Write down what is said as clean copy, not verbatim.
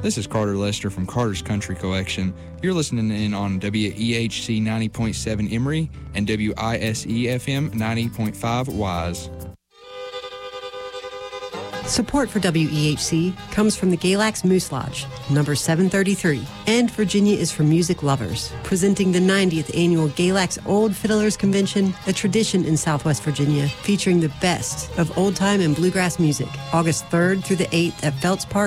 This is Carter Lester from Carter's Country Collection. You're listening in on WEHC 90.7 Emory and WISE FM 90.5 Wise. Support for WEHC comes from the Galax Moose Lodge, number 733, and Virginia is for music lovers, presenting the 90th annual Galax Old Fiddlers Convention, a tradition in Southwest Virginia, featuring the best of old-time and bluegrass music, August 3rd through the 8th at Phelps Park,